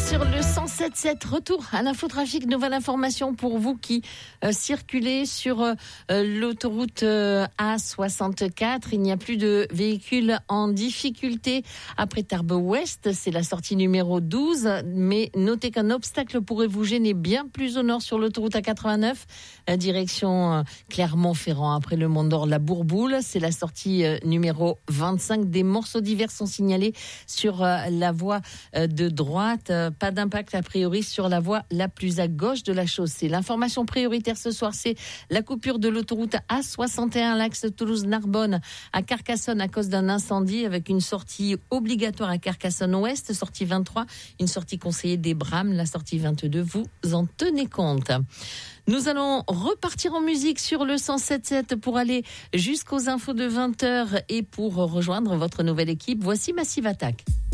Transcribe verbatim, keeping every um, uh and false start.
sur le cent sept sept. Retour à l'infotrafic, nouvelle information pour vous qui euh, circulez sur euh, l'autoroute euh, A soixante-quatre. Il n'y a plus de véhicules en difficulté après Tarbes Ouest, c'est la sortie numéro douze. Mais notez qu'un obstacle pourrait vous gêner bien plus au nord sur l'autoroute A quatre-vingt-neuf, euh, direction euh, Clermont-Ferrand après le Mont d'Or, la Bourboule. C'est la sortie euh, numéro vingt-cinq. Des morceaux divers sont signalés sur euh, la voie euh, de droite. Euh, pas d'impact a priori sur la voie la plus à gauche de la chaussée. L'information prioritaire ce soir, c'est la coupure de l'autoroute A soixante et un, l'axe Toulouse-Narbonne à Carcassonne à cause d'un incendie, avec une sortie obligatoire à Carcassonne-Ouest, sortie vingt-trois, une sortie conseillée des Brames, la sortie vingt-deux, vous en tenez compte. Nous allons repartir en musique sur le cent sept sept pour aller jusqu'aux infos de vingt heures et pour rejoindre votre nouvelle équipe. Voici Massive Attack.